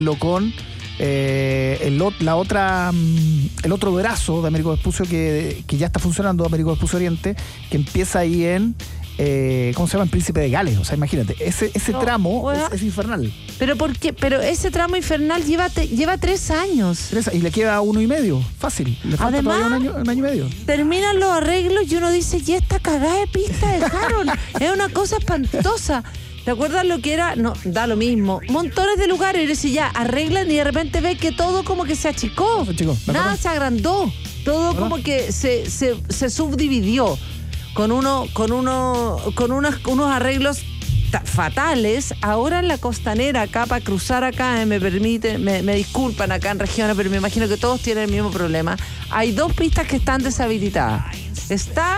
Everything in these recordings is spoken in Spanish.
con el otro brazo de Américo Vespucio que ya está funcionando, Américo Vespucio Oriente, que empieza ahí en ¿cómo se llama? En Príncipe de Gales. O sea, imagínate, ese tramo es infernal. ¿Pero por qué? Pero ese tramo infernal lleva 3 años. Y le queda 1,5, fácil. Le falta Además, todavía un año y medio. Terminan los arreglos y uno dice, ¿y esta cagada de pista dejaron? Es una cosa espantosa. ¿Te acuerdas lo que era? No, da lo mismo. Montones de lugares y decís, ya, arreglan y de repente ves que todo como que se achicó. Nada se agrandó. Todo como que se subdividió. Con unos arreglos fatales. Ahora en la costanera, acá para cruzar acá, me disculpan acá en regiones, pero me imagino que todos tienen el mismo problema. Hay 2 pistas que están deshabilitadas. Está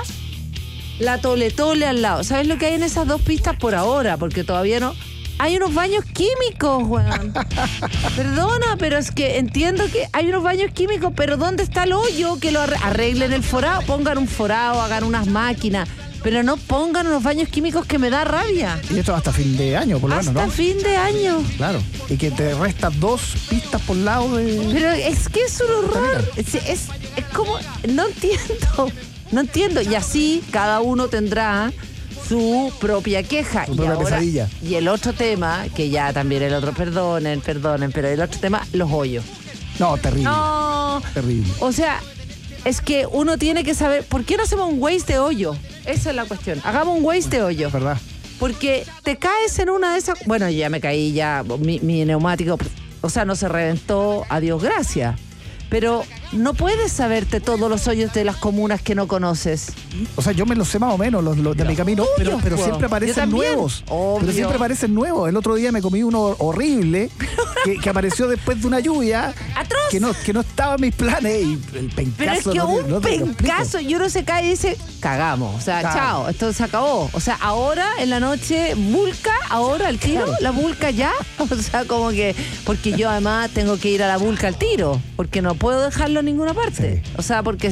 la Tole al lado. ¿Sabes lo que hay en esas 2 pistas por ahora? Porque todavía no. Hay unos baños químicos, weón. Perdona, pero es que entiendo que hay unos baños químicos, pero ¿dónde está el hoyo? Que lo arreglen el forado, pongan un forado, hagan unas máquinas, pero no pongan unos baños químicos, que me da rabia. Y esto hasta fin de año, por lo menos, ¿no? Hasta fin de año. Claro. Y que te restas 2 pistas por lado de... Pero es que es un horror. Es como... No entiendo. Y así cada uno tendrá su propia queja. Su propia pesadilla. Y el otro tema, que ya también el otro, perdonen, pero el otro tema, los hoyos. No, terrible. No. Terrible. O sea, es que uno tiene que saber, ¿por qué no hacemos un Waze de hoyo? Esa es la cuestión. Hagamos un Waze de hoyo. ¿Verdad? Porque te caes en una de esas... Bueno, ya me caí, ya mi neumático, o sea, no se reventó, a Dios gracias. Pero no puedes saberte todos los hoyos de las comunas que no conoces. O sea, yo me los sé más o menos, los de mi camino, pero siempre aparecen nuevos. Obvio. Pero siempre aparecen nuevos. El otro día me comí uno horrible que apareció después de una lluvia. ¡Atroz! Que no estaba en mis planes. Y el pencazo. Pero es que un pencazo, y uno se cae y dice, cagamos. O sea, chao, esto se acabó. O sea, ahora en la noche, vulca, ahora al tiro, la vulca ya. O sea, como que, porque yo además tengo que ir a la vulca al tiro, porque no puedo dejarlo en ninguna parte. Sí. O sea, porque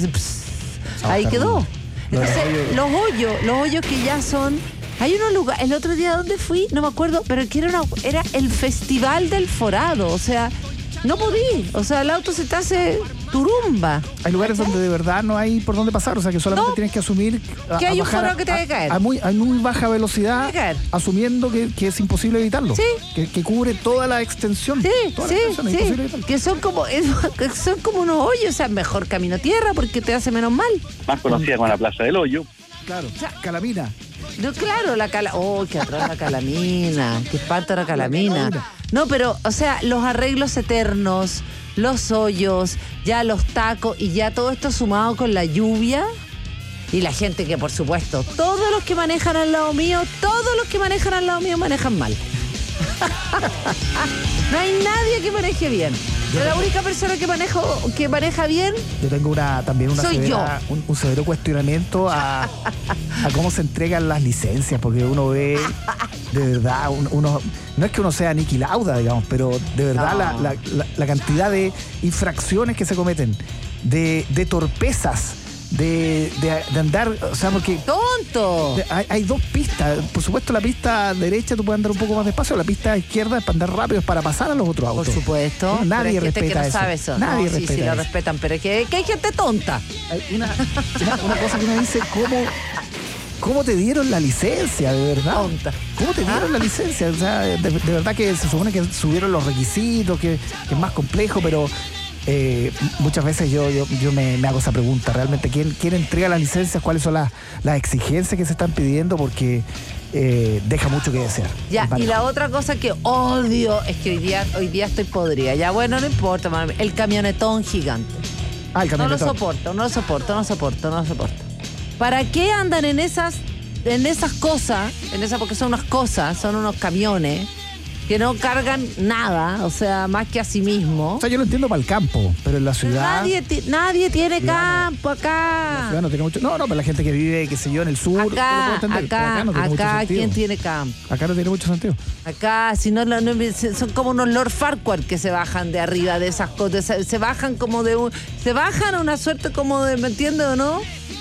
ahí quedó. Entonces, los hoyos que ya son... Hay unos lugares, el otro día donde fui, no me acuerdo, pero que era el Festival del Forado. O sea, no podí. O sea, el auto se te hace turumba. Hay lugares donde de verdad no hay por dónde pasar. O sea, que solamente tienes que asumir que hay un forado que te va a caer. A muy baja velocidad, asumiendo que es imposible evitarlo. Sí. Que cubre toda la extensión. Sí, toda la extensión, es imposible evitarlo. Que son como unos hoyos. O sea, mejor camino tierra porque te hace menos mal. Más conocida como la Plaza del Hoyo. Claro, o sea, Calamina. No, claro, qué atroz la Calamina, qué espanto la Calamina. No, pero, o sea, los arreglos eternos, los hoyos, ya los tacos y ya todo esto sumado con la lluvia y la gente que, por supuesto, todos los que manejan al lado mío manejan mal. No hay nadie que maneje bien. La única persona que maneja bien. Yo tengo un severo cuestionamiento a cómo se entregan las licencias, porque uno ve de verdad, uno no es que uno sea Niki Lauda, digamos, pero de verdad la cantidad de infracciones que se cometen, de torpezas, de andar, o sea, porque ¡tonto! Hay 2 pistas. Por supuesto, la pista derecha tú puedes andar un poco más despacio, la pista izquierda es para andar rápido, es para pasar a los otros autos. Por supuesto. Bueno, nadie respeta eso. Sabe eso. Nadie respeta sí, eso. lo respetan, pero es que hay gente tonta. Hay una cosa que uno dice, ¿cómo te dieron la licencia, de verdad? Tonta. ¿Cómo te dieron la licencia? O sea, de verdad que se supone que subieron los requisitos, que es más complejo, pero muchas veces yo me hago esa pregunta. ¿Realmente quién entrega las licencias? ¿Cuáles son las exigencias que se están pidiendo? Porque deja mucho que desear. Ya, y la otra cosa que odio es que hoy día estoy podrida. Ya, bueno, no importa, el camionetón gigante. El camionetón. No lo soporto. ¿Para qué andan en esas cosas? Porque son unas cosas, son unos camiones que no cargan nada, o sea, más que a sí mismo. O sea, yo lo entiendo para el campo, pero en la ciudad... Nadie tiene campo acá. La ciudad no tiene mucho... No, pero la gente que vive, qué sé yo, en el sur... Acá no tiene mucho sentido. ¿Quién tiene campo? Acá no tiene mucho sentido. Acá, si no, son como unos Lord Farquhar que se bajan de arriba de esas cosas. Se bajan como se bajan a una suerte como de, ¿me entiendes o no?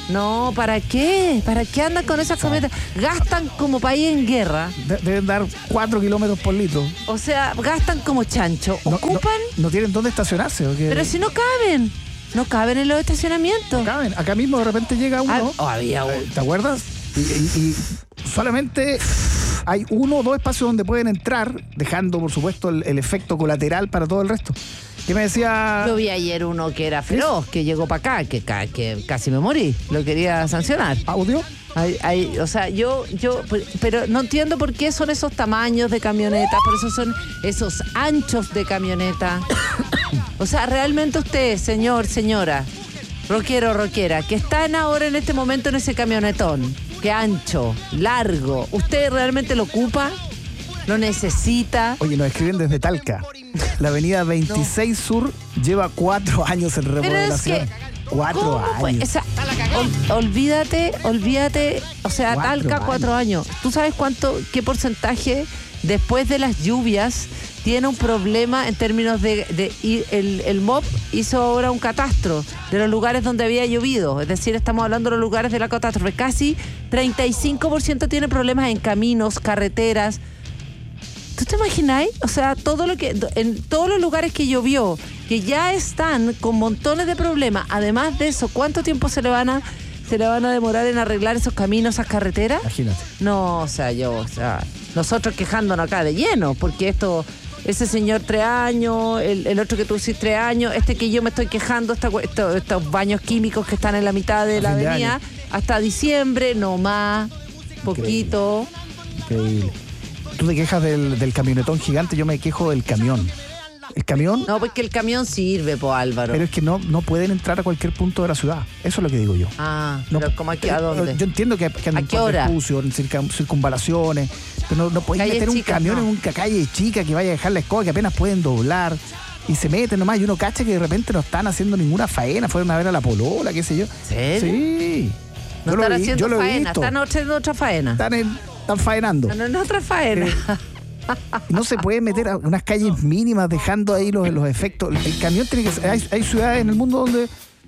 No, ¿para qué? ¿Para qué andan con esas camionetas? Gastan como país en guerra. Deben dar 4 kilómetros por litro. O sea, gastan como chancho. ¿Ocupan? No tienen dónde estacionarse. Pero si no caben. No caben en los estacionamientos. No caben. Acá mismo de repente llega uno. Había uno. ¿Te acuerdas? Y solamente hay 1 o 2 espacios donde pueden entrar, dejando, por supuesto, el efecto colateral para todo el resto. ¿Qué me decía? Yo vi ayer uno que era feroz, que llegó para acá, que casi me morí. Lo quería sancionar. ¿Audio? O sea, pero no entiendo por qué son esos tamaños de camioneta, por eso son esos anchos de camioneta. O sea, realmente usted, señor, señora, rockero, rockera, que están ahora en este momento en ese camionetón, que ancho, largo, ¿usted realmente lo ocupa? ¿Lo necesita? Oye, nos escriben desde Talca. La avenida 26 Sur lleva 4 años en remodelación. Pero es que, 4 años. O sea, olvídate, o sea, 4 Talca 4 años. ¿Tú sabes qué porcentaje después de las lluvias tiene un problema en términos el MOP hizo ahora un catastro de los lugares donde había llovido? Es decir, estamos hablando de los lugares de la catástrofe. Casi 35% tiene problemas en caminos, carreteras. ¿Tú te imagináis? O sea, en todos los lugares que llovió, que ya están con montones de problemas. Además de eso, ¿cuánto tiempo se le van a demorar en arreglar esos caminos, esas carreteras? Imagínate. No, nosotros quejándonos acá de lleno, porque ese señor 3 años, el otro que tú decís 3 años, que yo me estoy quejando, estos baños químicos que están en la mitad de la avenida, hasta diciembre, no más, poquito. Increíble. Tú te quejas del camionetón gigante, yo me quejo del camión. ¿El camión? No, porque el camión sirve, Álvaro. Pero es que no pueden entrar a cualquier punto de la ciudad. Eso es lo que digo yo. Pero ¿cómo aquí? ¿A dónde? Yo entiendo que andan por Vespucio, en circunvalaciones, pero no pueden meter un camión en una calle chica que vaya a dejar la escoba, que apenas pueden doblar. Y se meten nomás, y uno cacha que de repente no están haciendo ninguna faena, fueron a ver a la polola, qué sé yo. ¿Serio? Sí. No están haciendo faena, están haciendo otra faena. Están faenando. No, otra faena. No se puede meter a unas calles mínimas dejando ahí los efectos. El camión tiene que ser. Hay ciudades en el mundo donde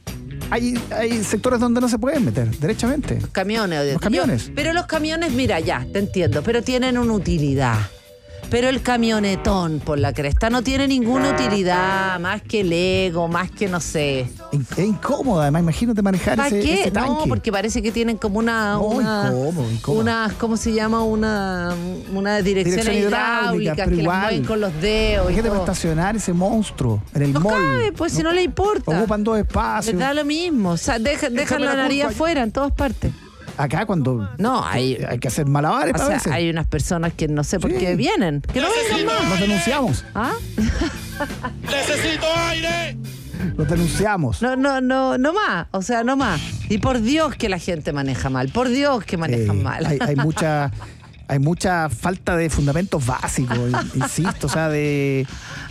hay sectores donde no se pueden meter, derechamente. Los camiones. Pero los camiones, mira, ya, te entiendo, pero tienen una utilidad. Pero el camionetón por la cresta no tiene ninguna utilidad, más que el ego, más que no sé. Es incómodo, además, imagínate manejar ese tanque. No, porque parece que tienen como incómodo. ¿Cómo se llama? Una dirección hidráulica que las mueven con los dedos. Déjate para estacionar ese monstruo en el mall. No cabe, pues si no le importa. Ocupan 2 espacios. Les da lo mismo. O sea, dejan la nariz afuera en todas partes. Acá cuando hay que hacer malabares para veces. Hay unas personas que no sé por qué vienen. Que no vengan más. Nos denunciamos. ¡Necesito aire! Los denunciamos. No más. O sea, no más. Y por Dios que la gente maneja mal. Por Dios que manejan mal. Hay mucha falta de fundamentos básicos, insisto, o sea, de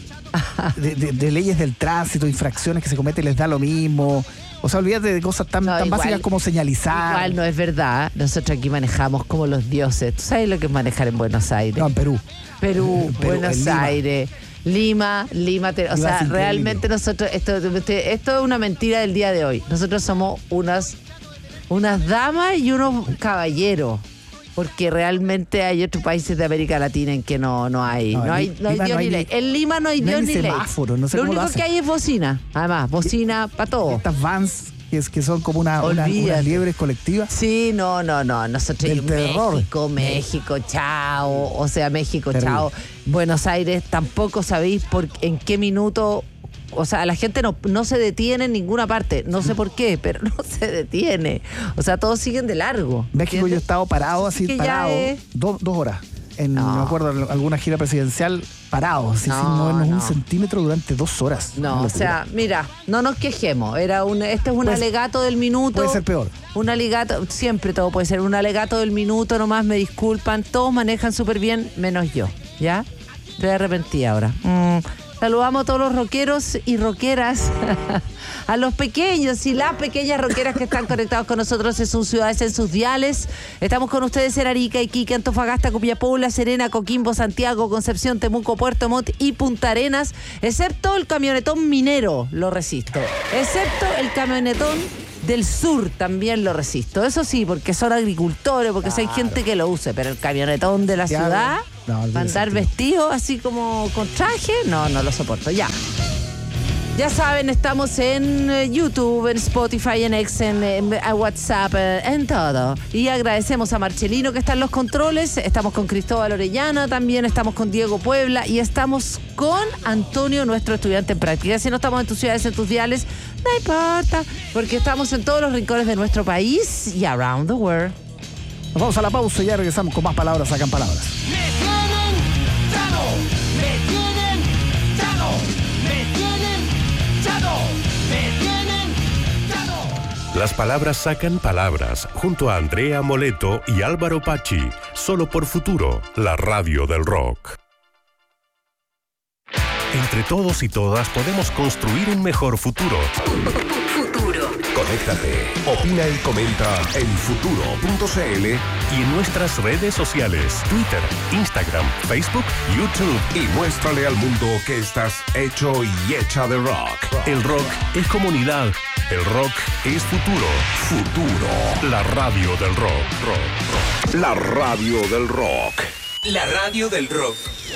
leyes del tránsito, infracciones que se cometen, les da lo mismo. O sea, olvídate de cosas tan básicas como señalizar. Igual no es verdad. Nosotros aquí manejamos como los dioses. ¿Tú sabes lo que es manejar en Buenos Aires? No, en Perú. Buenos Aires. Lima, o sea, realmente nosotros, esto es una mentira del día de hoy. Nosotros somos unas damas y unos caballeros. Porque realmente hay otros países de América Latina en que no hay Dios ni ley. En Lima no hay Dios ni ley. No sé lo único que hay es bocina. Además, bocina para todo. Estas vans que son como unas liebres colectivas. Sí, no. Nosotros México, chao. O sea, México, terrible. Chao. Buenos Aires, tampoco sabéis en qué minuto. O sea, la gente no se detiene en ninguna parte. No sé por qué, pero no se detiene. O sea, todos siguen de largo. México, yo he estado parado, así parado, 2 horas. No me acuerdo, alguna gira presidencial, parado, así sin movernos un centímetro durante 2 horas. No, o sea, mira, no nos quejemos. Este es un alegato del minuto. Puede ser peor. Un alegato, siempre todo puede ser. Un alegato del minuto, nomás me disculpan. Todos manejan súper bien, menos yo. ¿Ya? Estoy arrepentida ahora. Saludamos a todos los rockeros y rockeras, a los pequeños y las pequeñas rockeras que están conectados con nosotros en sus ciudades, en sus diales. Estamos con ustedes en Arica, Iquique, Antofagasta, Copiapó, La Serena, Coquimbo, Santiago, Concepción, Temuco, Puerto Montt y Punta Arenas, excepto el camionetón minero, lo resisto. Excepto el camionetón del sur también lo resisto. Eso sí, porque son agricultores, porque hay gente que lo use, pero el camionetón de la ciudad, para andar vestido así como con traje, no lo soporto. Ya saben, estamos en YouTube, en Spotify, en X, en WhatsApp, en todo. Y agradecemos a Marcelino que está en los controles. Estamos con Cristóbal Orellana también, estamos con Diego Puebla y estamos con Antonio, nuestro estudiante en práctica. Si no estamos en tus ciudades, en tus diales, no importa, porque estamos en todos los rincones de nuestro país y around the world. Nos vamos a la pausa y ya regresamos con más palabras, sacan palabras. Las palabras sacan palabras, junto a Andrea Moleto y Álvaro Pachi, solo por Futuro, la radio del rock. Entre todos y todas podemos construir un mejor futuro. Conéctate, opina y comenta en futuro.cl y en nuestras redes sociales, Twitter, Instagram, Facebook, YouTube. Y muéstrale al mundo que estás hecho y hecha de rock. El rock es comunidad. El rock es futuro. Futuro. La radio del rock. La radio del rock. La radio del rock.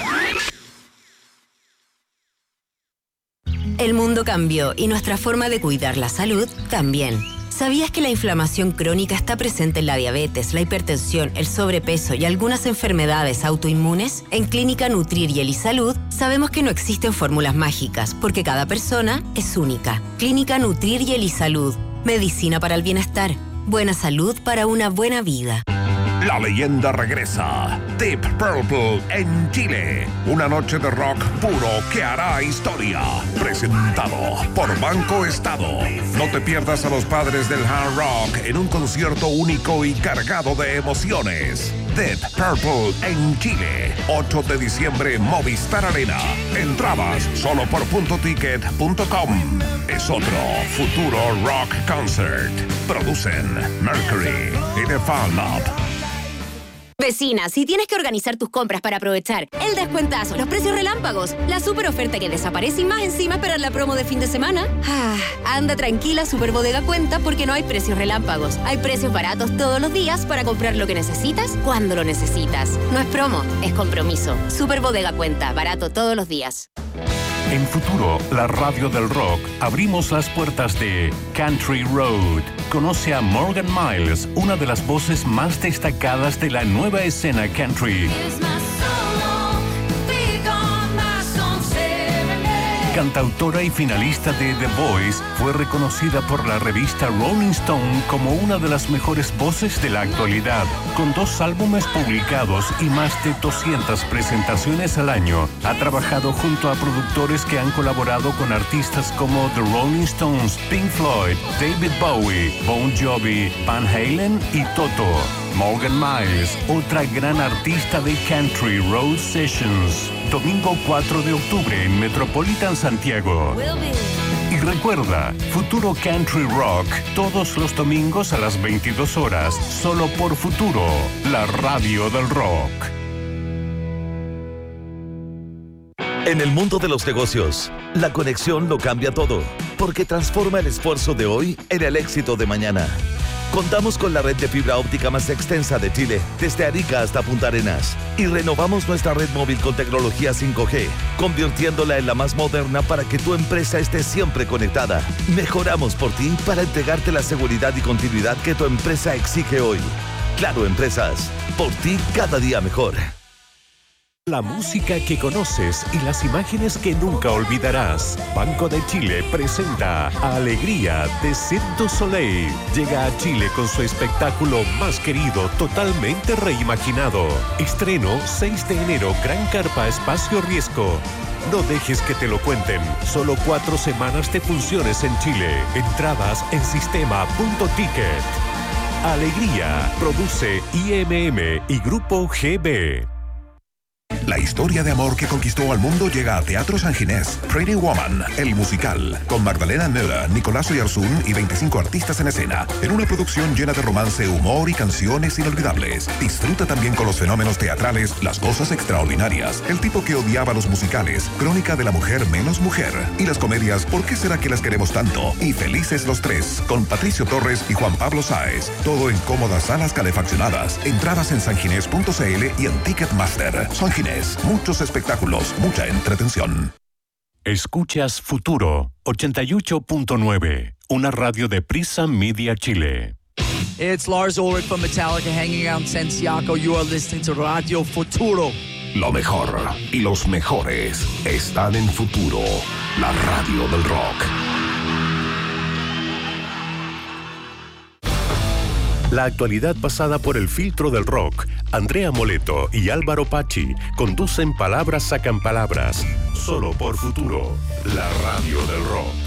El mundo cambió y nuestra forma de cuidar la salud también. ¿Sabías que la inflamación crónica está presente en la diabetes, la hipertensión, el sobrepeso y algunas enfermedades autoinmunes? En Clínica Nutrir y Elisalud sabemos que no existen fórmulas mágicas porque cada persona es única. Clínica Nutrir y Elisalud. Medicina para el bienestar. Buena salud para una buena vida. La leyenda regresa. Deep Purple en Chile. Una noche de rock puro que hará historia. Presentado por Banco Estado. No te pierdas a los padres del hard rock en un concierto único y cargado de emociones. Deep Purple en Chile. 8 de diciembre, Movistar Arena. Entradas solo por puntoticket.com. Es otro Futuro Rock Concert. Producen Mercury y The Fan Lab. Vecina, si tienes que organizar tus compras para aprovechar el descuentazo, los precios relámpagos, la super oferta que desaparece y más encima esperar la promo de fin de semana, anda tranquila, Super Bodega cuenta porque no hay precios relámpagos. Hay precios baratos todos los días para comprar lo que necesitas cuando lo necesitas. No es promo, es compromiso. Super Bodega cuenta, barato todos los días. En Futuro, la radio del rock, abrimos las puertas de Country Road. Conoce a Morgan Miles, una de las voces más destacadas de la nueva escena country. Cantautora y finalista de The Voice, fue reconocida por la revista Rolling Stone como una de las mejores voces de la actualidad. Con 2 álbumes publicados y más de 200 presentaciones al año, ha trabajado junto a productores que han colaborado con artistas como The Rolling Stones, Pink Floyd, David Bowie, Bon Jovi, Van Halen y Toto. Morgan Miles, otra gran artista de Country Road Sessions. Domingo 4 de octubre en Metropolitan Santiago. Y recuerda, Futuro Country Rock, todos los domingos a las 22 horas, solo por Futuro, la radio del rock. En el mundo de los negocios, la conexión lo cambia todo, porque transforma el esfuerzo de hoy en el éxito de mañana. Contamos con la red de fibra óptica más extensa de Chile, desde Arica hasta Punta Arenas. Y renovamos nuestra red móvil con tecnología 5G, convirtiéndola en la más moderna para que tu empresa esté siempre conectada. Mejoramos por ti para entregarte la seguridad y continuidad que tu empresa exige hoy. Claro Empresas, por ti cada día mejor. La música que conoces y las imágenes que nunca olvidarás. Banco de Chile presenta Alegría de Cirque du Soleil. Llega a Chile con su espectáculo más querido, totalmente reimaginado. Estreno 6 de enero, Gran Carpa Espacio Riesgo. No dejes que te lo cuenten. Solo 4 semanas de funciones en Chile. Entradas en sistema.ticket. Alegría. Produce IMM y Grupo GB. La historia de amor que conquistó al mundo llega a Teatro San Ginés. Pretty Woman, el musical, con Magdalena Müller, Nicolás Oyarzún y 25 artistas en escena, en una producción llena de romance, humor y canciones inolvidables. Disfruta también con los fenómenos teatrales, las cosas extraordinarias, el tipo que odiaba los musicales, Crónica de la mujer menos mujer, y las comedias ¿Por qué será que las queremos tanto? Y Felices los tres, con Patricio Torres y Juan Pablo Sáez. Todo en cómodas salas calefaccionadas. Entradas en sanginés.cl y en Ticketmaster. San Ginés. Muchos espectáculos, mucha entretención. Escuchas Futuro 88.9, una radio de Prisa Media Chile. It's Lars Ulrich from Metallica hanging out in Santiago. You are listening to Radio Futuro. Lo mejor y los mejores están en Futuro, la radio del rock. La actualidad pasada por el filtro del rock. Andrea Moleto y Álvaro Pachi conducen Palabras Sacan Palabras, solo por Futuro, la radio del rock.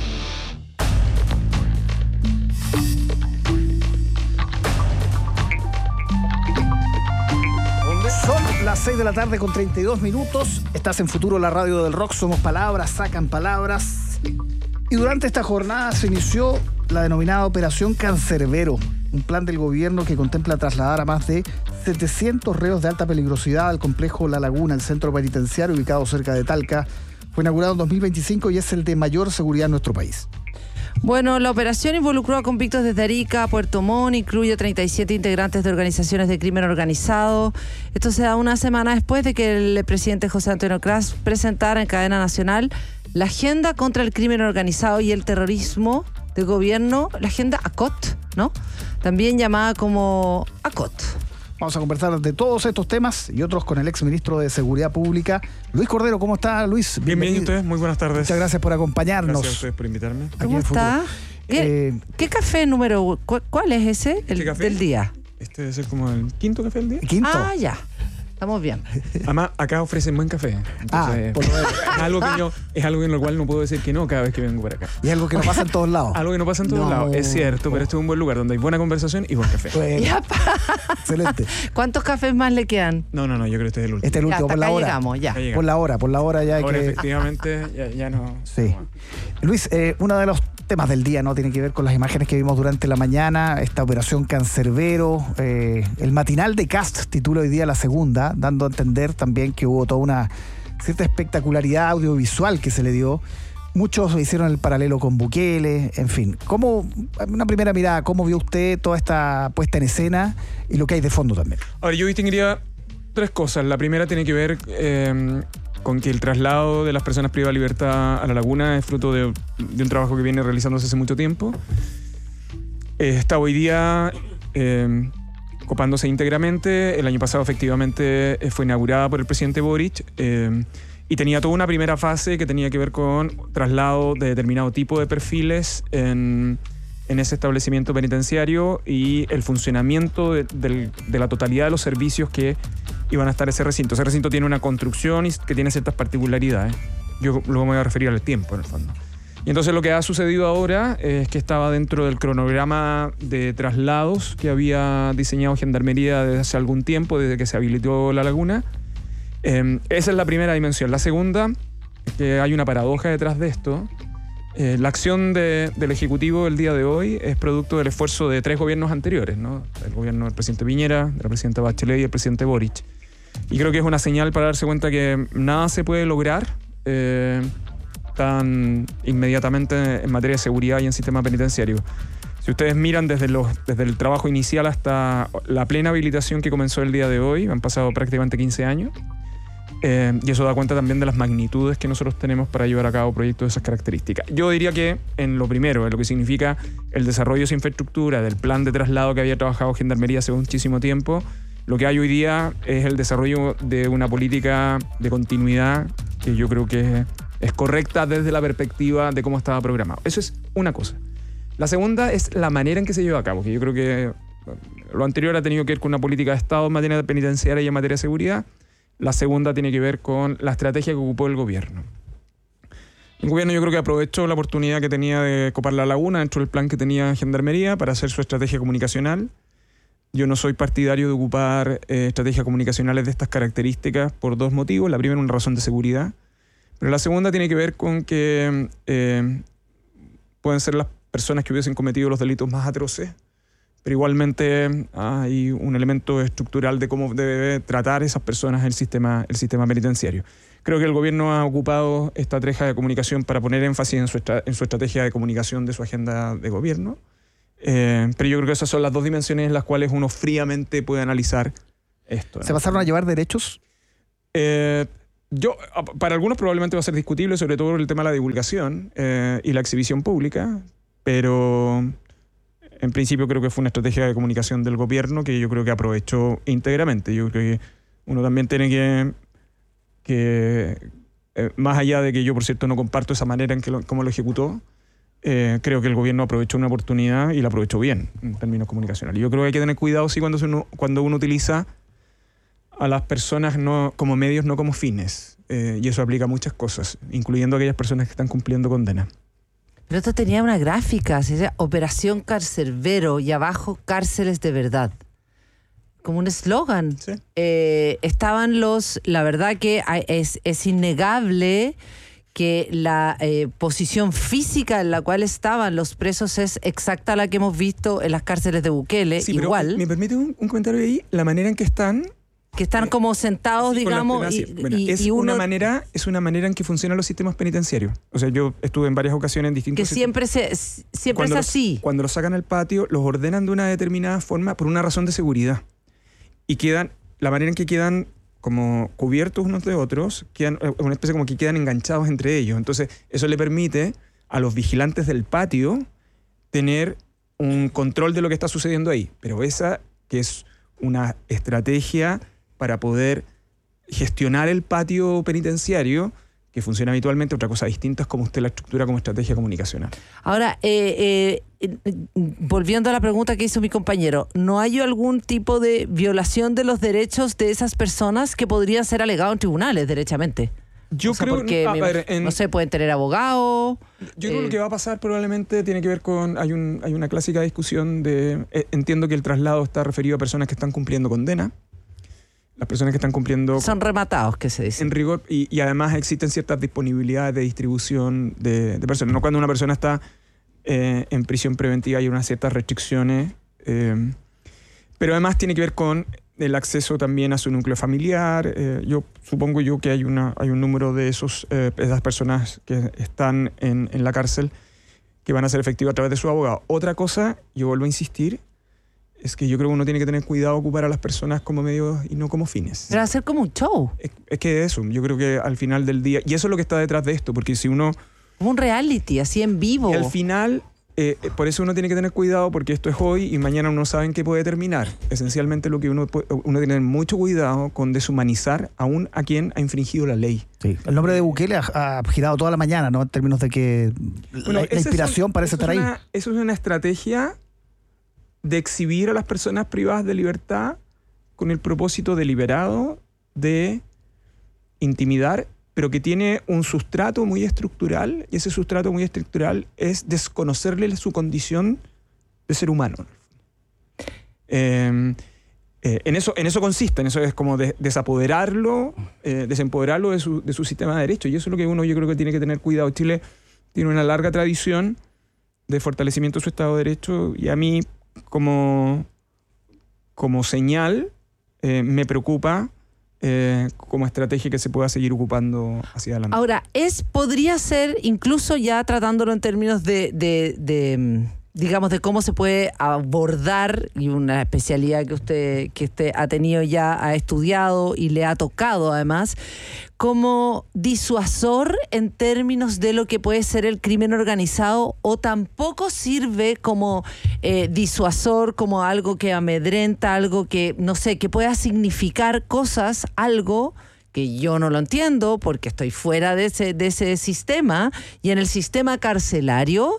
Son las 6 de la tarde con 32 minutos. Estás en Futuro, la radio del rock. Somos Palabras Sacan Palabras. Y durante esta jornada se inició la denominada Operación Cancerbero, un plan del gobierno que contempla trasladar a más de 700 reos de alta peligrosidad al complejo La Laguna, el centro penitenciario ubicado cerca de Talca. Fue inaugurado en 2025 y es el de mayor seguridad en nuestro país. Bueno, la operación involucró a convictos desde Arica a Puerto Montt, incluye 37 integrantes de organizaciones de crimen organizado. Esto se da una semana después de que el presidente José Antonio Cras presentara en cadena nacional la agenda contra el crimen organizado y el terrorismo del gobierno, la agenda ACOT, ¿no? También llamada como ACOT. Vamos a conversar de todos estos temas y otros con el exministro de Seguridad Pública, Luis Cordero. ¿Cómo está, Luis? Bien, ¿y ustedes? Muy buenas tardes. Muchas gracias por acompañarnos. Gracias a ustedes por invitarme. ¿Cómo está? ¿Qué café número? ¿Cuál es ese? El del día. Este debe ser como el quinto café del día. ¿Quinto? Ah, ya. Estamos bien. Además, acá ofrecen buen café. Entonces, es algo en lo cual no puedo decir que no cada vez que vengo para acá. Y algo que no pasa en todos lados. Algo que no pasa en todos lados, es cierto, pero este es un buen lugar donde hay buena conversación y buen café. Bueno, excelente. ¿Cuántos cafés más le quedan? No, yo creo que este es el último. Este es el último, por la hora. Llegamos, ya. Por la hora ya hay ahora que... efectivamente, ya no... Sí. Luis, uno de los temas del día, ¿no? Tiene que ver con las imágenes que vimos durante la mañana, esta operación Cancerbero. El matinal de Cast titula hoy día La Segunda, dando a entender también que hubo toda una cierta espectacularidad audiovisual que se le dio. Muchos hicieron el paralelo con Bukele, en fin. Una primera mirada, ¿cómo vio usted toda esta puesta en escena y lo que hay de fondo también? Ahora, yo distinguiría tres cosas. La primera tiene que ver con que el traslado de las personas privadas de libertad a La Laguna es fruto de un trabajo que viene realizándose hace mucho tiempo. Está hoy día copándose íntegramente. El año pasado efectivamente fue inaugurada por el presidente Boric y tenía toda una primera fase que tenía que ver con traslado de determinado tipo de perfiles en ese establecimiento penitenciario y el funcionamiento de la totalidad de los servicios que iban a estar en ese recinto. Ese recinto tiene una construcción que tiene ciertas particularidades. Yo luego me voy a referir al tiempo, en el fondo. Y entonces lo que ha sucedido ahora es que estaba dentro del cronograma de traslados que había diseñado Gendarmería desde hace algún tiempo, desde que se habilitó La Laguna. Esa es la primera dimensión. La segunda, que hay una paradoja detrás de esto. La acción del Ejecutivo el día de hoy es producto del esfuerzo de 3 gobiernos anteriores, ¿no? El gobierno del presidente Piñera, de la presidenta Bachelet y el presidente Boric. Y creo que es una señal para darse cuenta que nada se puede lograr tan inmediatamente en materia de seguridad y en sistema penitenciario. Si ustedes miran desde el trabajo inicial hasta la plena habilitación que comenzó el día de hoy, han pasado prácticamente 15 años. Y eso da cuenta también de las magnitudes que nosotros tenemos para llevar a cabo proyectos de esas características. Yo diría que en lo primero, en lo que significa el desarrollo de esa infraestructura, del plan de traslado que había trabajado Gendarmería hace muchísimo tiempo, lo que hay hoy día es el desarrollo de una política de continuidad que yo creo que es correcta desde la perspectiva de cómo estaba programado. Eso es una cosa. La segunda es la manera en que se lleva a cabo, que yo creo que lo anterior ha tenido que ver con una política de Estado en materia penitenciaria y en materia de seguridad. La segunda tiene que ver con la estrategia que ocupó el gobierno. El gobierno yo creo que aprovechó la oportunidad que tenía de copar La Laguna dentro del plan que tenía Gendarmería para hacer su estrategia comunicacional. Yo no soy partidario de ocupar estrategias comunicacionales de estas características por 2 motivos. La primera, una razón de seguridad. Pero la segunda tiene que ver con que pueden ser las personas que hubiesen cometido los delitos más atroces, pero igualmente hay un elemento estructural de cómo debe tratar esas personas el sistema penitenciario. Creo que el gobierno ha ocupado esta estrategia de comunicación para poner énfasis en su estrategia de comunicación de su agenda de gobierno. Pero yo creo que esas son las 2 dimensiones en las cuales uno fríamente puede analizar esto, ¿no? ¿Se pasaron a llevar derechos? Para algunos probablemente va a ser discutible, sobre todo el tema de la divulgación y la exhibición pública, pero en principio creo que fue una estrategia de comunicación del gobierno que yo creo que aprovechó íntegramente. Yo creo que uno también tiene que más allá de que yo, por cierto, no comparto esa manera en cómo lo ejecutó, creo que el gobierno aprovechó una oportunidad y la aprovechó bien en términos comunicacionales. Yo creo que hay que tener cuidado cuando uno utiliza a las personas no como medios, no como fines. Y eso aplica a muchas cosas, incluyendo a aquellas personas que están cumpliendo condena. Pero esto tenía una gráfica, se llama Operación Carcerbero y abajo Cárceles de Verdad. Como un eslogan. Sí. Estaban la verdad que es innegable que la posición física en la cual estaban los presos es exacta a la que hemos visto en las cárceles de Bukele. Sí, igual. Pero, ¿me permite un comentario ahí? La manera en que están... Que están como sentados, digamos, es una manera en que funcionan los sistemas penitenciarios. O sea, yo estuve en varias ocasiones en distintos... Que siempre es así. Cuando los sacan al patio, los ordenan de una determinada forma por una razón de seguridad. Y la manera en que quedan como cubiertos unos de otros, quedan una especie como que quedan enganchados entre ellos. Entonces, eso le permite a los vigilantes del patio tener un control de lo que está sucediendo ahí. Pero esa que es una estrategia para poder gestionar el patio penitenciario, que funciona habitualmente. Otra cosa distinta es como usted la estructura como estrategia comunicacional. Ahora, volviendo a la pregunta que hizo mi compañero, ¿no hay algún tipo de violación de los derechos de esas personas que podrían ser alegados en tribunales, derechamente? Yo creo porque no sé, pueden tener abogado. Yo creo que lo que va a pasar probablemente tiene que ver con... Hay una clásica discusión de... entiendo que el traslado está referido a personas que están cumpliendo condena. Las personas que están cumpliendo... Son rematados, que se dice. En rigor, y además existen ciertas disponibilidades de distribución de personas. No cuando una persona está en prisión preventiva hay unas ciertas restricciones, pero además tiene que ver con el acceso también a su núcleo familiar. Yo supongo que hay un número de esas personas que están en la cárcel que van a ser efectivos a través de su abogado. Otra cosa, yo vuelvo a insistir, es que yo creo que uno tiene que tener cuidado a ocupar a las personas como medios y no como fines. Pero hacer como un show. Es que eso, yo creo que al final del día, y eso es lo que está detrás de esto, porque si uno... Como un reality, así en vivo. Y al final, por eso uno tiene que tener cuidado, porque esto es hoy y mañana uno sabe en qué puede terminar. Esencialmente lo que uno tiene que tener mucho cuidado con deshumanizar aún a quien ha infringido la ley. Sí. El nombre de Bukele ha girado toda la mañana, ¿no? En términos de que la inspiración parece estar ahí. Eso es una estrategia de exhibir a las personas privadas de libertad con el propósito deliberado de intimidar, pero que tiene un sustrato muy estructural, y ese sustrato muy estructural es desconocerle su condición de ser humano. En eso consiste, en eso es como desempoderarlo de su sistema de derecho, y eso es lo que uno yo creo que tiene que tener cuidado. Chile tiene una larga tradición de fortalecimiento de su Estado de Derecho, y a mí como señal me preocupa como estrategia que se pueda seguir ocupando hacia adelante. Ahora, podría ser, incluso ya tratándolo en términos digamos, de cómo se puede abordar, y una especialidad que usted ha tenido ya, ha estudiado y le ha tocado además, como disuasor en términos de lo que puede ser el crimen organizado, o tampoco sirve como disuasor, como algo que amedrenta, algo que, no sé, que pueda significar cosas, algo que yo no lo entiendo porque estoy fuera de ese sistema, y en el sistema carcelario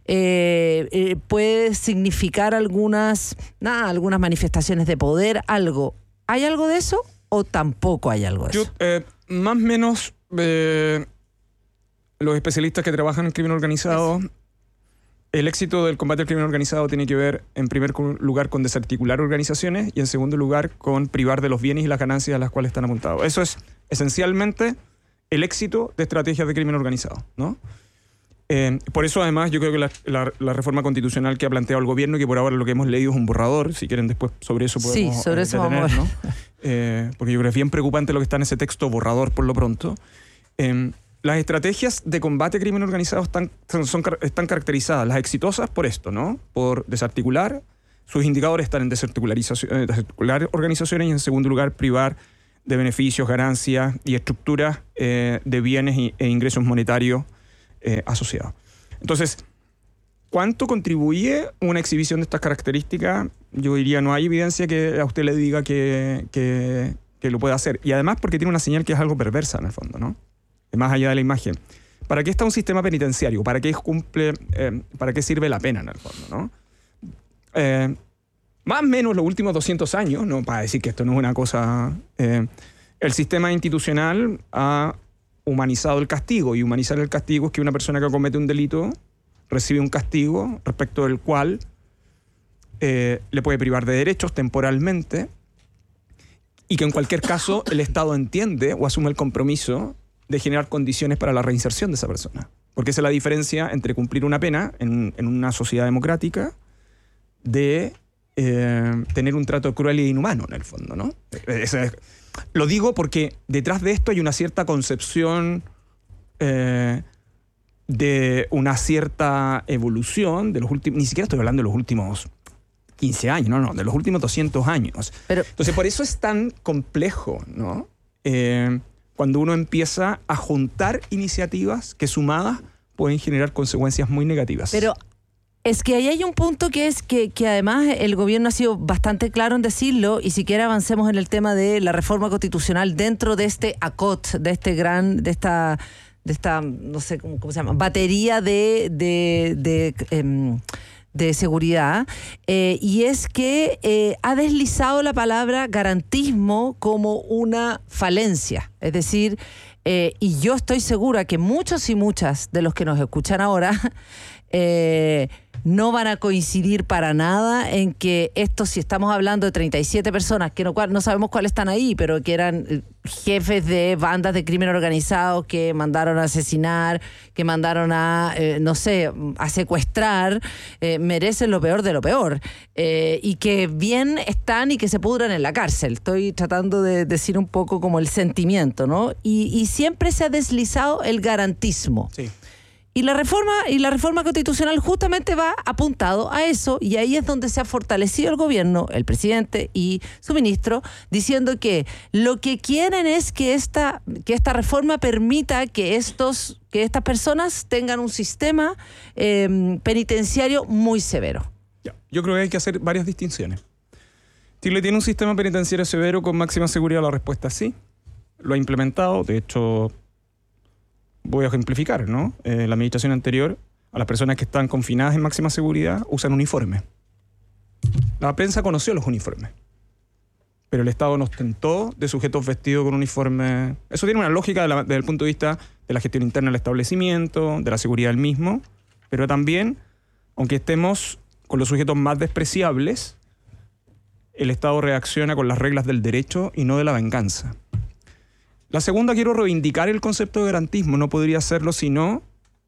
puede significar algunas manifestaciones de poder, algo. ¿Hay algo de eso o tampoco hay algo de eso? Más o menos los especialistas que trabajan en crimen organizado El éxito del combate al crimen organizado tiene que ver, en primer lugar, con desarticular organizaciones y, en segundo lugar, con privar de los bienes y las ganancias a las cuales están apuntados. Eso es esencialmente el éxito de estrategias de crimen organizado, ¿no? Por eso, además, yo creo que la reforma constitucional que ha planteado el gobierno, que por ahora lo que hemos leído es un borrador, si quieren después sobre eso podemos sobre eso vamos a ¿no? Porque yo creo que es bien preocupante lo que está en ese texto borrador por lo pronto. Las estrategias de combate a crimen organizado están caracterizadas, las exitosas, por esto, ¿no? Por desarticular. Sus indicadores están en desarticular organizaciones y, en segundo lugar, privar de beneficios, ganancias y estructuras de bienes e ingresos monetarios asociados. Entonces, ¿cuánto contribuye una exhibición de estas características? Yo diría, no hay evidencia que a usted le diga que lo pueda hacer. Y además porque tiene una señal que es algo perversa en el fondo, ¿no? Más allá de la imagen. ¿Para qué está un sistema penitenciario? ¿Para qué sirve la pena en el fondo, ¿no? Más o menos los últimos 200 años, no para decir que esto no es una cosa... el sistema institucional ha humanizado el castigo, y humanizar el castigo es que una persona que comete un delito recibe un castigo respecto del cual le puede privar de derechos temporalmente, y que en cualquier caso el Estado entiende o asume el compromiso de generar condiciones para la reinserción de esa persona. Porque esa es la diferencia entre cumplir una pena en una sociedad democrática de tener un trato cruel e inhumano, en el fondo, ¿no? Lo digo porque detrás de esto hay una cierta concepción de una cierta evolución de los últimos... Ni siquiera estoy hablando de los últimos 15 años, no, de los últimos 200 años. Entonces, por eso es tan complejo, ¿no? Cuando uno empieza a juntar iniciativas que sumadas pueden generar consecuencias muy negativas. Pero es que ahí hay un punto que es que además el gobierno ha sido bastante claro en decirlo, y siquiera avancemos en el tema de la reforma constitucional dentro de este ACOT, de esta no sé cómo se llama, batería de seguridad, y es que ha deslizado la palabra garantismo como una falencia. Es decir, y yo estoy segura que muchos y muchas de los que nos escuchan ahora no van a coincidir para nada en que esto, si estamos hablando de 37 personas, que no sabemos cuáles están ahí, pero que eran jefes de bandas de crimen organizado que mandaron a asesinar, que mandaron a, a secuestrar, merecen lo peor de lo peor. Y que bien están y que se pudran en la cárcel. Estoy tratando de decir un poco como el sentimiento, ¿no? Y siempre se ha deslizado el garantismo. Sí. Y la reforma constitucional justamente va apuntado a eso, y ahí es donde se ha fortalecido el gobierno, el presidente y su ministro, diciendo que lo que quieren es que esta reforma permita que estas personas tengan un sistema penitenciario muy severo. Yo creo que hay que hacer varias distinciones. Chile tiene un sistema penitenciario severo con máxima seguridad. La respuesta es sí. Lo ha implementado, de hecho... Voy a ejemplificar, ¿no? La administración anterior, a las personas que están confinadas en máxima seguridad, usan uniforme. La prensa conoció los uniformes, pero el Estado nos tentó de sujetos vestidos con uniforme. Eso tiene una lógica desde el punto de vista de la gestión interna del establecimiento, de la seguridad del mismo, pero también, aunque estemos con los sujetos más despreciables, el Estado reacciona con las reglas del derecho y no de la venganza. La segunda, quiero reivindicar el concepto de garantismo. No podría hacerlo si no,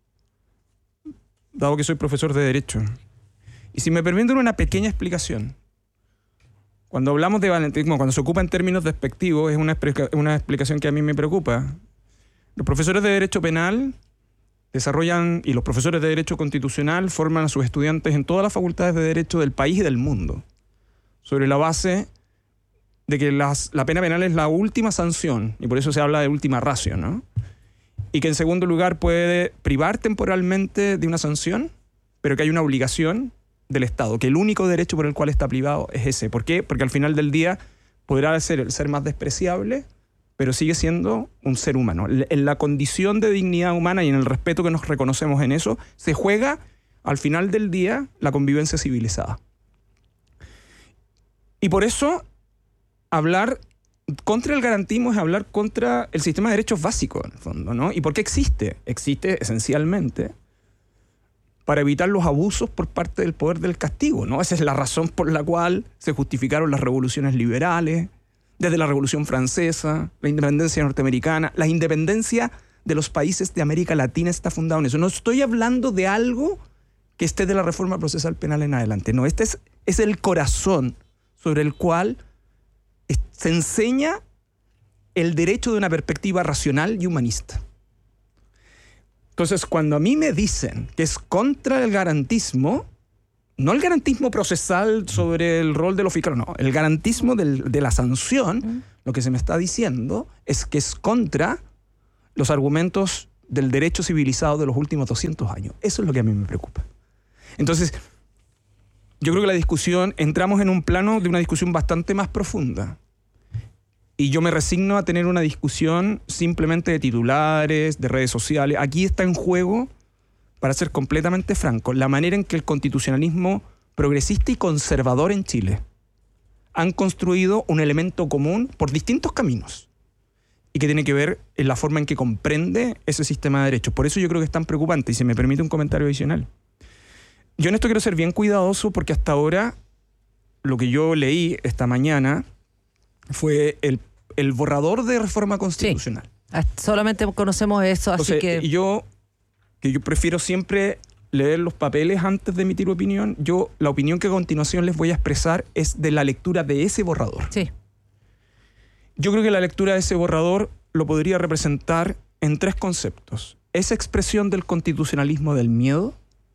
dado que soy profesor de Derecho. Y si me permiten una pequeña explicación. Cuando hablamos de garantismo, cuando se ocupa en términos despectivos, es una explicación que a mí me preocupa. Los profesores de Derecho Penal desarrollan, y los profesores de Derecho Constitucional forman a sus estudiantes en todas las facultades de Derecho del país y del mundo, sobre la base de que la pena penal es la última sanción, y por eso se habla de última ratio, ¿no? Y que en segundo lugar puede privar temporalmente de una sanción, pero que hay una obligación del Estado, que el único derecho por el cual está privado es ese. ¿Por qué? Porque al final del día podrá ser el ser más despreciable, pero sigue siendo un ser humano. En la condición de dignidad humana y en el respeto que nos reconocemos en eso, se juega al final del día la convivencia civilizada. Y por eso hablar contra el garantismo es hablar contra el sistema de derechos básicos, en el fondo, ¿no? ¿Y por qué existe? Existe esencialmente para evitar los abusos por parte del poder del castigo, ¿no? Esa es la razón por la cual se justificaron las revoluciones liberales, desde la Revolución Francesa, la independencia norteamericana, la independencia de los países de América Latina está fundada en eso. No estoy hablando de algo que esté de la reforma procesal penal en adelante. No, este es el corazón sobre el cual se enseña el derecho de una perspectiva racional y humanista. Entonces, cuando a mí me dicen que es contra el garantismo, no el garantismo procesal sobre el rol de los fiscales, no, el garantismo de la sanción, lo que se me está diciendo es que es contra los argumentos del derecho civilizado de los últimos 200 años. Eso es lo que a mí me preocupa. Entonces, yo creo que la discusión, entramos en un plano de una discusión bastante más profunda. Y yo me resigno a tener una discusión simplemente de titulares, de redes sociales. Aquí está en juego, para ser completamente franco, la manera en que el constitucionalismo progresista y conservador en Chile han construido un elemento común por distintos caminos y que tiene que ver en la forma en que comprende ese sistema de derechos. Por eso yo creo que es tan preocupante, y si me permite un comentario adicional. Yo en esto quiero ser bien cuidadoso porque hasta ahora lo que yo leí esta mañana fue el borrador de reforma constitucional. Sí. Solamente conocemos eso, así entonces, que yo prefiero siempre leer los papeles antes de emitir opinión. La opinión que a continuación les voy a expresar es de la lectura de ese borrador. Sí. Yo creo que la lectura de ese borrador lo podría representar en 3 conceptos. Esa expresión del constitucionalismo del miedo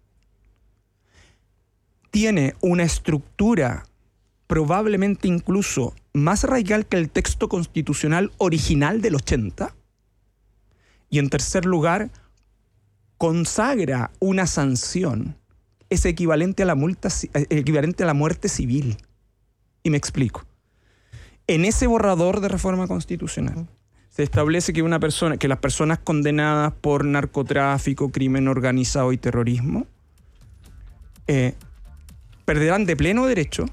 tiene una estructura probablemente incluso más radical que el texto constitucional original del 80. Y en tercer lugar, consagra una sanción, es equivalente a la muerte civil. Y me explico. En ese borrador de reforma constitucional se establece que las personas condenadas por narcotráfico, crimen organizado y terrorismo perderán de pleno derecho,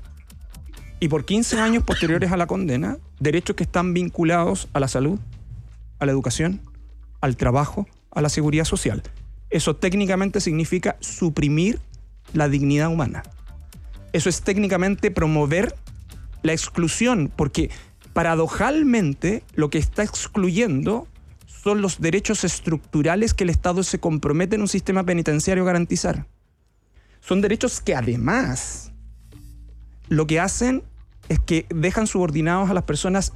y por 15 años posteriores a la condena, derechos que están vinculados a la salud, a la educación, al trabajo, a la seguridad social. Eso técnicamente significa suprimir la dignidad humana. Eso es técnicamente promover la exclusión, porque paradojalmente lo que está excluyendo son los derechos estructurales que el Estado se compromete en un sistema penitenciario a garantizar. Son derechos que además lo que hacen es que dejan subordinados a las personas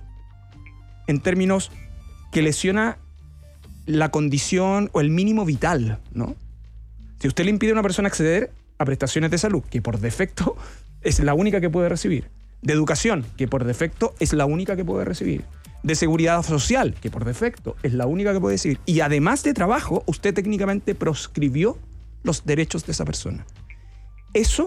en términos que lesiona la condición o el mínimo vital, ¿no? Si usted le impide a una persona acceder a prestaciones de salud, que por defecto es la única que puede recibir, de educación, que por defecto es la única que puede recibir, de seguridad social, que por defecto es la única que puede recibir, y además de trabajo, usted técnicamente proscribió los derechos de esa persona. Eso,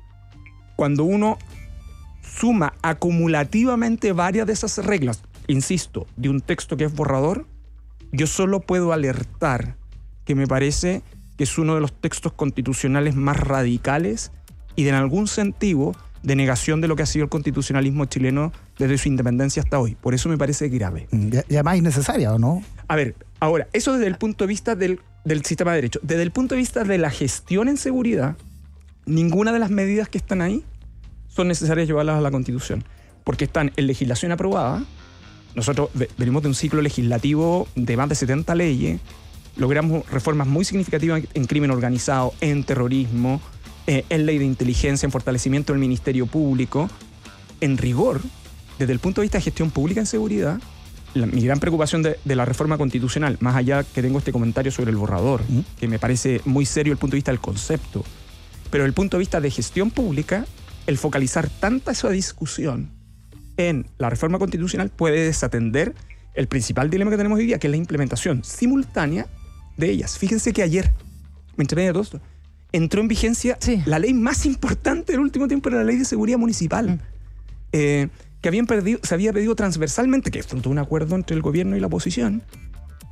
cuando uno suma acumulativamente varias de esas reglas, insisto, de un texto que es borrador, yo solo puedo alertar que me parece que es uno de los textos constitucionales más radicales y en algún sentido de negación de lo que ha sido el constitucionalismo chileno desde su independencia hasta hoy. Por eso me parece grave. Ya más innecesaria, ¿o no? A ver, ahora, eso desde el punto de vista del sistema de derecho. Desde el punto de vista de la gestión en seguridad, ninguna de las medidas que están ahí son necesarias llevarlas a la Constitución, porque están en legislación aprobada. Nosotros venimos de un ciclo legislativo de más de 70 leyes, logramos reformas muy significativas en crimen organizado, en terrorismo, en ley de inteligencia, en fortalecimiento del Ministerio Público. En rigor, desde el punto de vista de gestión pública en seguridad, mi gran preocupación de la reforma constitucional, más allá que tengo este comentario sobre el borrador, que me parece muy serio desde el punto de vista del concepto, pero desde el punto de vista de gestión pública, el focalizar tanta esa discusión en la reforma constitucional puede desatender el principal dilema que tenemos hoy día, que es la implementación simultánea de ellas. Fíjense que ayer, entre medio de todo esto, entró en vigencia la ley más importante del último tiempo, era la Ley de Seguridad Municipal, que se había pedido transversalmente, que es fruto de un acuerdo entre el gobierno y la oposición,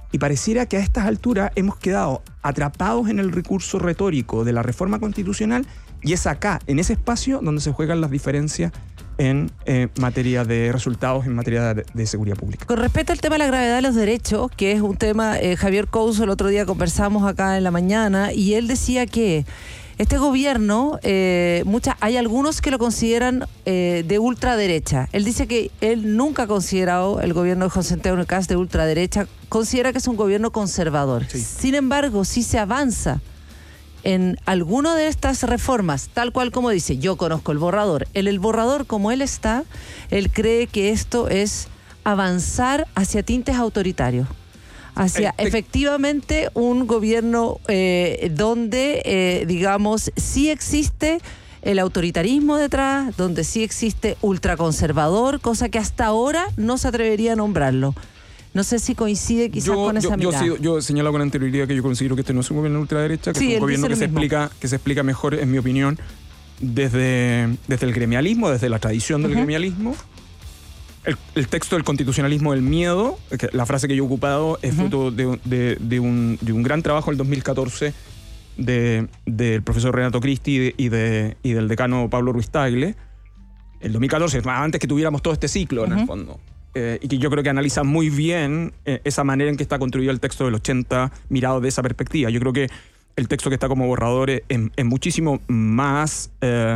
Y pareciera que a estas alturas hemos quedado atrapados en el recurso retórico de la reforma constitucional, y es acá, en ese espacio, donde se juegan las diferencias en materia de resultados, en materia de seguridad pública. Con respecto al tema de la gravedad de los derechos, que es un tema, Javier Couso, el otro día conversamos acá en la mañana, y él decía que este gobierno, hay algunos que lo consideran de ultraderecha. Él dice que él nunca ha considerado el gobierno de José Antonio Kast de ultraderecha, considera que es un gobierno conservador. Sí. Sin embargo, si se avanza en alguna de estas reformas, tal cual como dice, yo conozco el borrador. El borrador como él está, él cree que esto es avanzar hacia tintes autoritarios, hacia efectivamente un gobierno donde, digamos, sí existe el autoritarismo detrás, donde sí existe ultraconservador, cosa que hasta ahora no se atrevería a nombrarlo. No sé si coincide quizás con esa mirada. Yo señalo con anterioridad que yo considero que este no es un gobierno de ultraderecha, que es un gobierno que se explica mejor, en mi opinión, desde el gremialismo, desde la tradición del gremialismo. El texto del constitucionalismo del miedo, la frase que yo he ocupado, es fruto de un gran trabajo del 2014 del profesor Renato Cristi y del decano Pablo Ruiz Tagle. El 2014, antes que tuviéramos todo este ciclo, en el fondo. Y que yo creo que analiza muy bien esa manera en que está construido el texto del 80 mirado de esa perspectiva. Yo creo que el texto que está como borrador es muchísimo más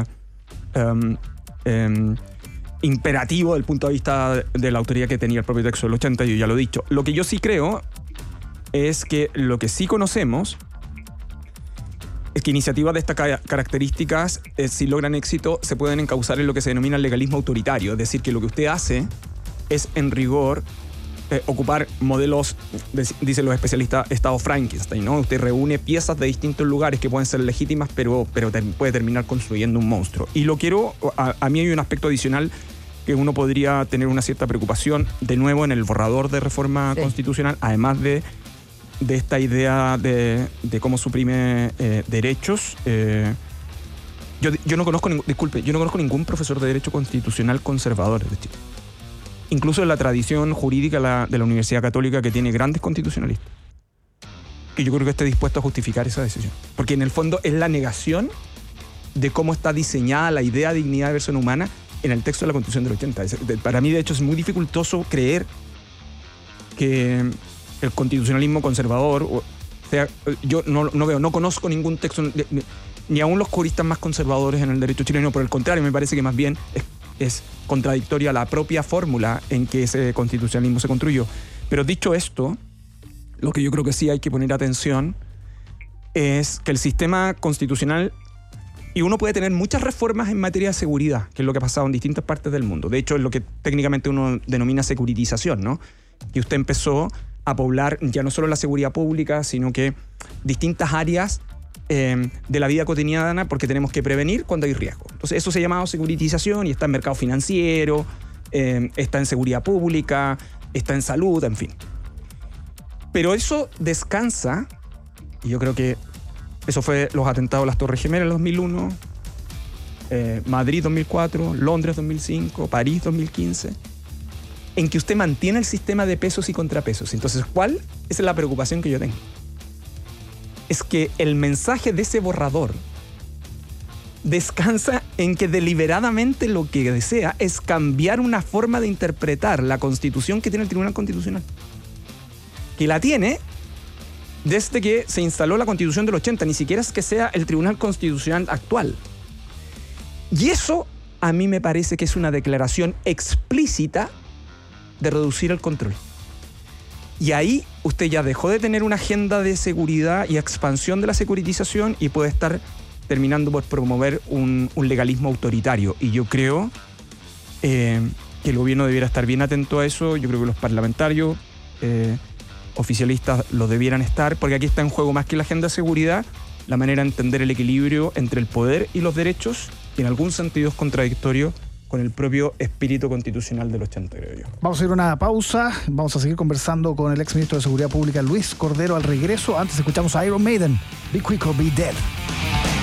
imperativo desde el punto de vista de la autoridad que tenía el propio texto del 80, yo ya lo he dicho. Lo que yo sí creo es que lo que sí conocemos es que iniciativas de estas características, si logran éxito, se pueden encauzar en lo que se denomina el legalismo autoritario. Es decir, que lo que usted hace es, en rigor, ocupar modelos, dicen los especialistas, estado Frankenstein, ¿no? Usted reúne piezas de distintos lugares que pueden ser legítimas, pero puede terminar construyendo un monstruo. Y a mí hay un aspecto adicional que uno podría tener una cierta preocupación, de nuevo, en el borrador de reforma constitucional, además de esta idea de cómo suprime derechos. Yo no conozco ningún profesor de Derecho Constitucional conservador de Chile. Incluso en la tradición jurídica de la Universidad Católica, que tiene grandes constitucionalistas, que yo creo que esté dispuesto a justificar esa decisión. Porque en el fondo es la negación de cómo está diseñada la idea de dignidad de persona humana en el texto de la Constitución del 80. Para mí, de hecho, es muy dificultoso creer que el constitucionalismo conservador, yo no conozco ningún texto, ni aún los juristas más conservadores en el derecho chileno. Por el contrario, me parece que más bien es contradictoria la propia fórmula en que ese constitucionalismo se construyó. Pero dicho esto, lo que yo creo que sí hay que poner atención es que el sistema constitucional, y uno puede tener muchas reformas en materia de seguridad, que es lo que ha pasado en distintas partes del mundo. De hecho, es lo que técnicamente uno denomina securitización, ¿no? Y usted empezó a poblar ya no solo la seguridad pública, sino que distintas áreas de la vida cotidiana, porque tenemos que prevenir cuando hay riesgo. Entonces eso se ha llamado securitización, y está en mercado financiero, está en seguridad pública, está en salud, en fin. Pero eso descansa, y yo creo que eso fue los atentados a las Torres Gemelas en 2001, Madrid 2004, Londres 2005, París 2015, en que usted mantiene el sistema de pesos y contrapesos. Entonces, ¿cuál es la preocupación que yo tengo? Es que el mensaje de ese borrador descansa en que deliberadamente lo que desea es cambiar una forma de interpretar la Constitución que tiene el Tribunal Constitucional. Que la tiene desde que se instaló la Constitución del 80, ni siquiera es que sea el Tribunal Constitucional actual. Y eso a mí me parece que es una declaración explícita de reducir el control. Y ahí usted ya dejó de tener una agenda de seguridad y expansión de la securitización, y puede estar terminando por promover un legalismo autoritario. Y yo creo que el gobierno debiera estar bien atento a eso. Yo creo que los parlamentarios oficialistas lo debieran estar, porque aquí está en juego, más que la agenda de seguridad, la manera de entender el equilibrio entre el poder y los derechos, y en algún sentido es contradictorio con el propio espíritu constitucional del 80, creo yo. Vamos a ir a una pausa. Vamos a seguir conversando con el exministro de Seguridad Pública, Luis Cordero, al regreso. Antes escuchamos a Iron Maiden, Be Quick or Be Dead.